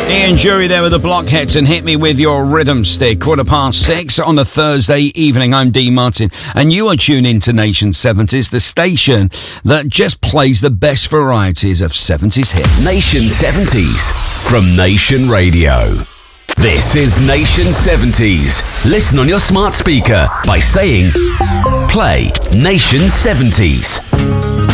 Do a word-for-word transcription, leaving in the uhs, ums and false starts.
Ian Jury there with the Blockheads and Hit Me With Your Rhythm Stick. Quarter past six on a Thursday evening. I'm Dee Martin and you are tuned into Nation seventies, the station that just plays the best varieties of seventies hits. Nation seventies from Nation Radio. This is Nation seventies. Listen on your smart speaker by saying, play Nation seventies.